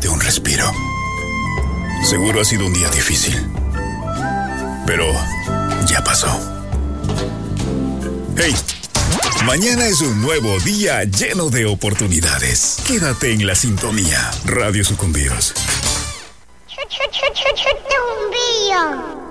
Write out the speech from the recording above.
Tómate un respiro. Seguro ha sido un día difícil, pero ya pasó. ¡Hey! Mañana es un nuevo día lleno de oportunidades. Quédate en la sintonía. Radio Sucumbíos. Sucumbíos.